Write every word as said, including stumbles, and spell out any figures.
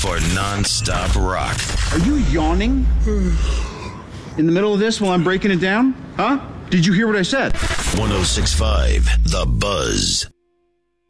for non-stop rock. Are you yawning in the middle of this while I'm breaking it down? Huh? Did you hear what I said? one oh six point five The Buzz.